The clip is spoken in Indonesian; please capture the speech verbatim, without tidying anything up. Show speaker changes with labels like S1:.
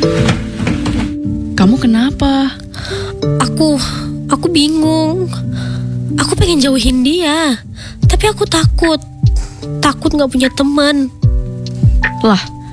S1: Kamu kenapa?
S2: Aku, aku bingung. Aku pengen jauhin dia, tapi aku takut. Takut gak punya teman.
S1: Lah,